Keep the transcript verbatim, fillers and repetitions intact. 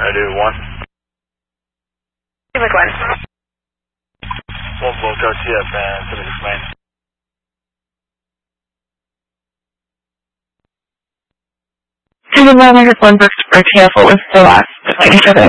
I do one. With one. One Volk R T F and Pacific Main. Two one hundred one Brooks R T F, what was the last between each other?